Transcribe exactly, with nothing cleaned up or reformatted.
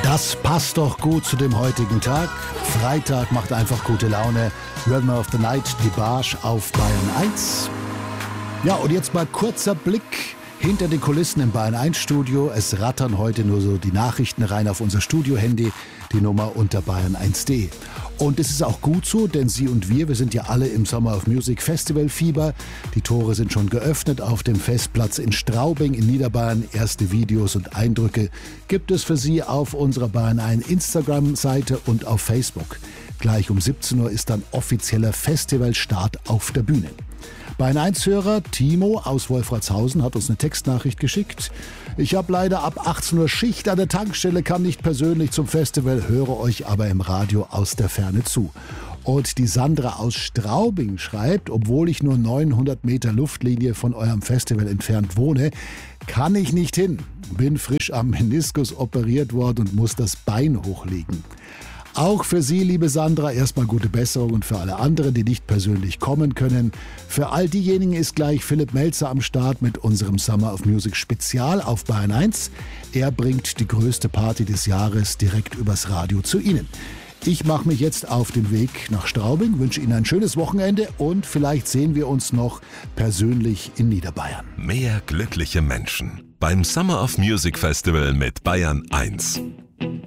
Das passt doch gut zu dem heutigen Tag. Freitag macht einfach gute Laune. Rhythm of the Night, die Barsch auf Bayern eins. Ja, und jetzt mal kurzer Blick hinter den Kulissen im Bayern eins Studio. Es rattern heute nur so die Nachrichten rein auf unser Studio-Handy, die Nummer unter bayern eins punkt de. Und es ist auch gut so, denn Sie und wir, wir sind ja alle im Summer of Music Festival Fieber. Die Tore sind schon geöffnet auf dem Festplatz in Straubing in Niederbayern. Erste Videos und Eindrücke gibt es für Sie auf unserer Bayern eins Instagram-Seite und auf Facebook. Gleich um siebzehn Uhr ist dann offizieller Festivalstart auf der Bühne. Bayern eins-Hörer Timo aus Wolfratshausen hat uns eine Textnachricht geschickt. Ich habe leider ab achtzehn Uhr Schicht an der Tankstelle, kann nicht persönlich zum Festival, höre euch aber im Radio aus der Ferne zu. Und die Sandra aus Straubing schreibt, obwohl ich nur neunhundert Meter Luftlinie von eurem Festival entfernt wohne, kann ich nicht hin. Bin frisch am Meniskus operiert worden und muss das Bein hochlegen. Auch für Sie, liebe Sandra, erstmal gute Besserung und für alle anderen, die nicht persönlich kommen können. Für all diejenigen ist gleich Philipp Melzer am Start mit unserem Summer of Music Spezial auf Bayern eins. Er bringt die größte Party des Jahres direkt übers Radio zu Ihnen. Ich mache mich jetzt auf den Weg nach Straubing, wünsche Ihnen ein schönes Wochenende und vielleicht sehen wir uns noch persönlich in Niederbayern. Mehr glückliche Menschen beim Summer of Music Festival mit Bayern eins.